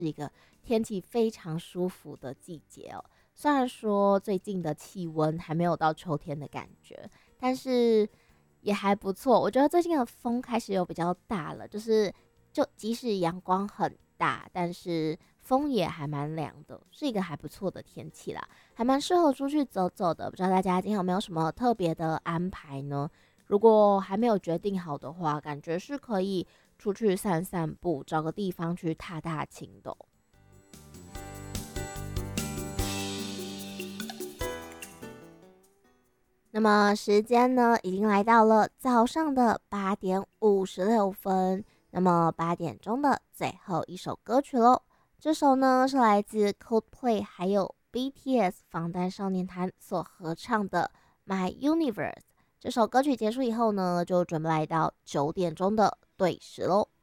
一个天气非常舒服的季节哦。虽然说最近的气温还没有到秋天的感觉，但是也还不错。我觉得最近的风开始有比较大了，就即使阳光很大，但是风也还蛮凉的，是一个还不错的天气啦，还蛮适合出去走走的。不知道大家今天有没有什么特别的安排呢？如果还没有决定好的话，感觉是可以出去散散步，找个地方去踏踏青的哦。那么时间呢，已经来到了早上的8点56分。那么8点钟的最后一首歌曲喽，这首呢是来自 Coldplay 还有 BTS 防弹少年团所合唱的《My Universe》。这首歌曲结束以后呢，就准备来到9点钟的对时喽。